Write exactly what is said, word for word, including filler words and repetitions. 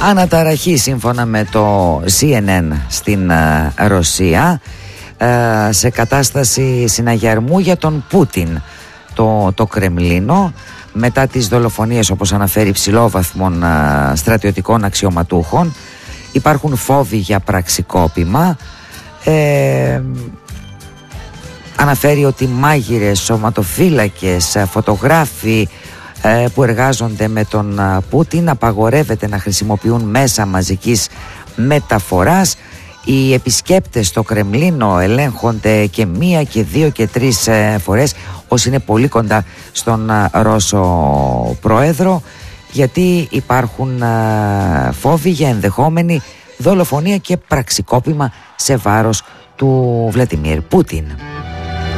Αναταραχή σύμφωνα με το σι εν εν στην Ρωσία, σε κατάσταση συναγερμού για τον Πούτιν το, το Κρεμλίνο μετά τις δολοφονίες, όπως αναφέρει, υψηλόβαθμων στρατιωτικών αξιωματούχων. Υπάρχουν φόβοι για πραξικόπημα. ε, Αναφέρει ότι μάγειρες, σωματοφύλακες, φωτογράφοι ε, που εργάζονται με τον Πούτιν απαγορεύεται να χρησιμοποιούν μέσα μαζικής μεταφοράς. Οι επισκέπτες στο Κρεμλίνο ελέγχονται και μία και δύο και τρεις ε, φορές όσοι είναι πολύ κοντά στον ε, Ρώσο Πρόεδρο, γιατί υπάρχουν ε, φόβοι για ενδεχόμενη δολοφονία και πραξικόπημα σε βάρος του Βλαντιμίρ Πούτιν.